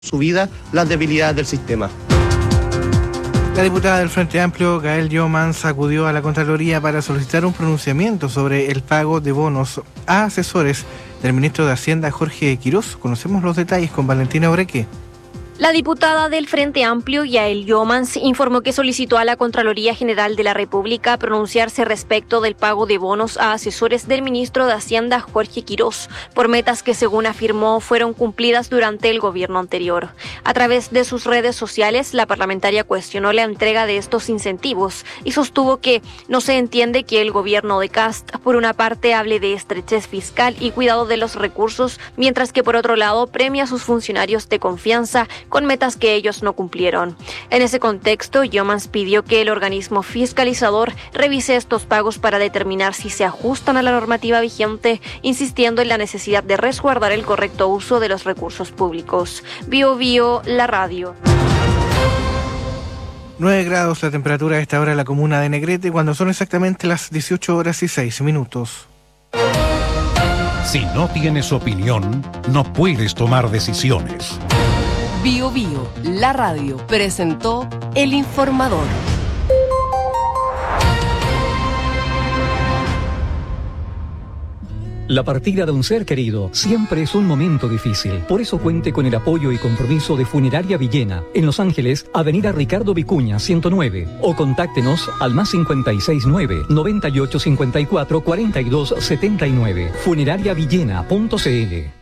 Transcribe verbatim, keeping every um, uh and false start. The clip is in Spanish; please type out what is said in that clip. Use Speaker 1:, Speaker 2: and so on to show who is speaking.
Speaker 1: su vida las debilidades del sistema.
Speaker 2: La diputada del Frente Amplio, Gael Jomans, acudió a la Contraloría para solicitar un pronunciamiento sobre el pago de bonos a asesores del ministro de Hacienda, Jorge Quirós. Conocemos los detalles con Valentina Oreque.
Speaker 3: La diputada del Frente Amplio, Gael Jomans, informó que solicitó a la Contraloría General de la República pronunciarse respecto del pago de bonos a asesores del ministro de Hacienda, Jorge Quirós, por metas que, según afirmó, fueron cumplidas durante el gobierno anterior. A través de sus redes sociales, la parlamentaria cuestionó la entrega de estos incentivos y sostuvo que no se entiende que el gobierno de Kast, por una parte, hable de estrechez fiscal y cuidado de los recursos, mientras que, por otro lado, premia a sus funcionarios de confianza con metas que ellos no cumplieron. En ese contexto, Jomans pidió que el organismo fiscalizador revise estos pagos para determinar si se ajustan a la normativa vigente, insistiendo en la necesidad de resguardar el correcto uso de los recursos públicos. Bio Bio, la radio.
Speaker 2: nueve grados la temperatura a esta hora en la comuna de Negrete, cuando son exactamente las dieciocho horas y seis minutos.
Speaker 4: Si no tienes opinión, no puedes tomar decisiones.
Speaker 5: Bio Bio, la radio, presentó El Informador.
Speaker 6: La partida de un ser querido siempre es un momento difícil. Por eso cuente con el apoyo y compromiso de Funeraria Villena, en Los Ángeles, Avenida Ricardo Vicuña, ciento nueve. O contáctenos al más cincuenta y seis nueve, noventa y ocho cincuenta y cuatro, cuarenta y dos setenta y nueve. funerariavillena punto cl.